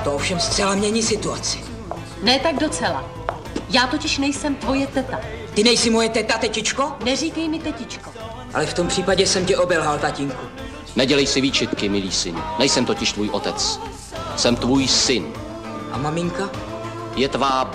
To ovšem zcela mění situaci. Ne tak docela. Já totiž nejsem tvoje teta. Ty nejsi moje teta, tetičko? Neříkej mi tetičko. Ale v tom případě jsem tě obelhal, tatínku. Nedělej si výčitky, milý synu. Nejsem totiž tvůj otec. Jsem tvůj syn. A maminka? Je tvá